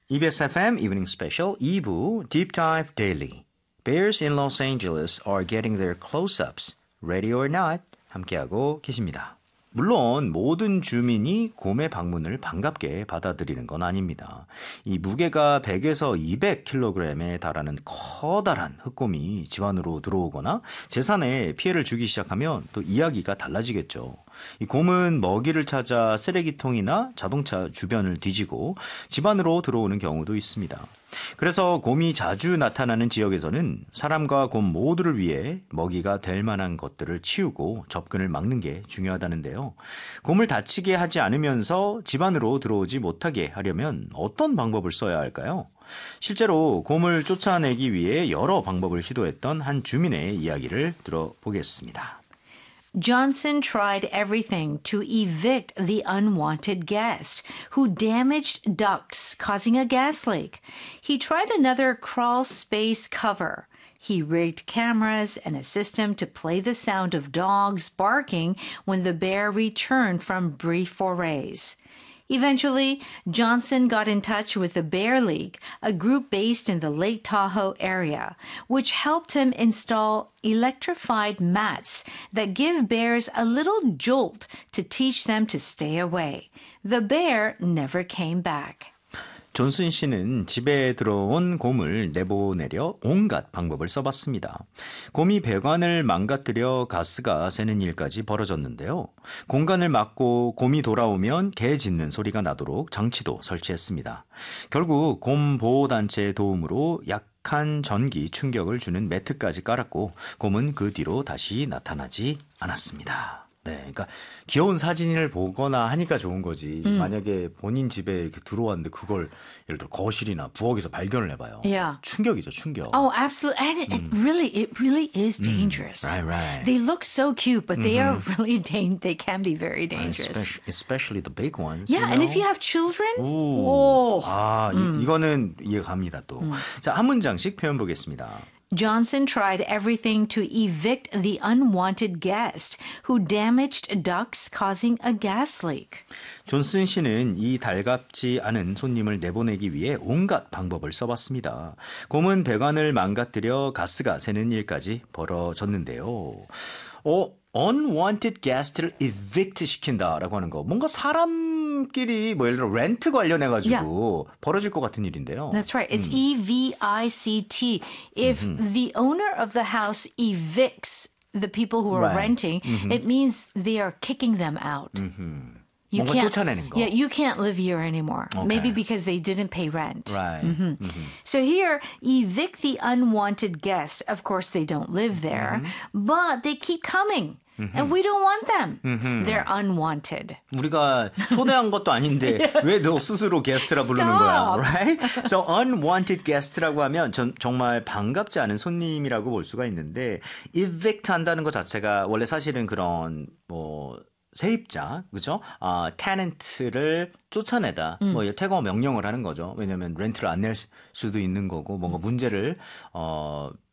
EBS FM Evening Special 2부 Deep Dive Daily. Bears in Los Angeles are getting their close-ups. Ready or not? 함께하고 계십니다. 물론 모든 주민이 곰의 방문을 반갑게 받아들이는 건 아닙니다. 이 무게가 100에서 200kg에 달하는 커다란 흑곰이 집 안으로 들어오거나 재산에 피해를 주기 시작하면 또 이야기가 달라지겠죠. 이 곰은 먹이를 찾아 쓰레기통이나 자동차 주변을 뒤지고 집 안으로 들어오는 경우도 있습니다. 그래서 곰이 자주 나타나는 지역에서는 사람과 곰 모두를 위해 먹이가 될 만한 것들을 치우고 접근을 막는 게 중요하다는데요. 곰을 다치게 하지 않으면서 집 안으로 들어오지 못하게 하려면 어떤 방법을 써야 할까요? 실제로 곰을 쫓아내기 위해 여러 방법을 시도했던 한 주민의 이야기를 들어보겠습니다. Johnson tried everything to evict the unwanted guest, who damaged ducts, causing a gas leak. He tried another crawl space cover. He rigged cameras and a system to play the sound of dogs barking when the bear returned from brief forays. Eventually, Johnson got in touch with the Bear League, a group based in the Lake Tahoe area, which helped him install electrified mats that give bears a little jolt to teach them to stay away. The bear never came back. 존슨 씨는 집에 들어온 곰을 내보내려 온갖 방법을 써봤습니다. 곰이 배관을 망가뜨려 가스가 새는 일까지 벌어졌는데요. 공간을 막고 곰이 돌아오면 개 짖는 소리가 나도록 장치도 설치했습니다. 결국 곰 보호단체의 도움으로 약한 전기 충격을 주는 매트까지 깔았고 곰은 그 뒤로 다시 나타나지 않았습니다. 네, 그러니까 귀여운 사진을 보거나 하니까 좋은 거지. 만약에 본인 집에 이렇게 들어왔는데 그걸 예를 들어 거실이나 부엌에서 발견을 해봐요. Yeah. 충격이죠, 충격. Oh, absolutely. And it really is dangerous. Right. They look so cute, but they are really they can be very dangerous. Especially the big ones. Yeah, you and know? if you have children, 오. 이거는 이해가 갑니다, 또. 자, 한 문장씩 표현 보겠습니다. Johnson tried everything to evict the unwanted guest who damaged ducts, causing a gas leak. 존슨 씨는 이 달갑지 않은 손님을 내보내기 위해 온갖 방법을 써봤습니다. 곰은 배관을 망가뜨려 가스가 새는 일까지 벌어졌는데요. unwanted guest를 evict 시킨다라고 하는 거. 뭔가 사람끼리 뭐 예를 들어 렌트 관련해가지고 벌어질 것 같은 일인데요. That's right. It's EVICT. If the owner of the house evicts the people who are renting, it means they are kicking them out. You 뭔가 can't, 쫓아내는 거. Yeah, you can't live here anymore. Okay. Maybe because they didn't pay rent. Right. So here, evict the unwanted guest. Of course, they don't live there, but they keep coming. And we don't want them. They're unwanted. 우리가 초대한 것도 아닌데 왜 너 스스로 게스트라 부르는 거야? Right? So unwanted guest라고 하면 정말 반갑지 않은 손님이라고 볼 수가 있는데 evict 한다는 것 자체가 원래 사실은 그런 세입자, 그죠? tenant를 쫓아내다, 퇴거 명령을 하는 거죠. 왜냐하면 렌트를 안 낼 수도 있는 거고, 뭔가 문제를